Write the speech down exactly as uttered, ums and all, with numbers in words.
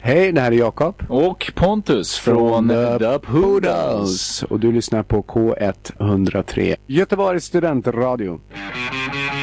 Hej, det här är Jakob. Och Pontus från, från The Poodles. Och du lyssnar på K etthundratre, Göteborgs studentradio.